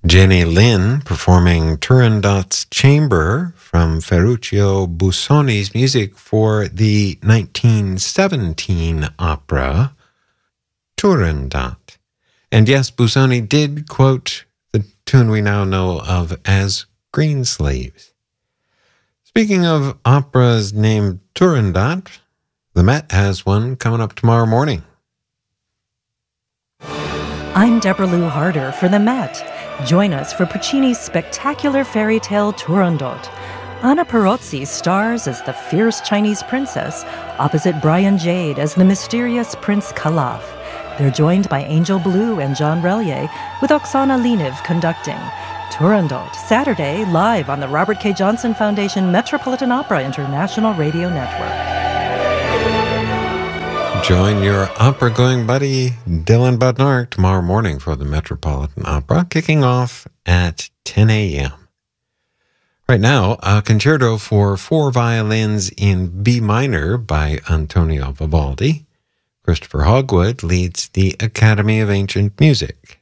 Jenny Lind performing Turandot's Chamber from Ferruccio Busoni's music for the 1917 opera Turandot. And yes, Busoni did quote the tune we now know of as Greensleeves. Speaking of operas named Turandot, the Met has one coming up tomorrow morning. I'm Deborah Lou Harder for the Met. Join us for Puccini's spectacular fairy tale Turandot. Anna Perozzi stars as the fierce Chinese princess, opposite Brian Jade as the mysterious Prince Calaf. They're joined by Angel Blue and John Relier, with Oksana Leniv conducting. Turandot, Saturday, live on the Robert K. Johnson Foundation Metropolitan Opera International Radio Network. Join your opera-going buddy, Dylan Budnark, tomorrow morning for the Metropolitan Opera, kicking off at 10 a.m. Right now, a concerto for 4 violins in B minor by Antonio Vivaldi. Christopher Hogwood leads the Academy of Ancient Music.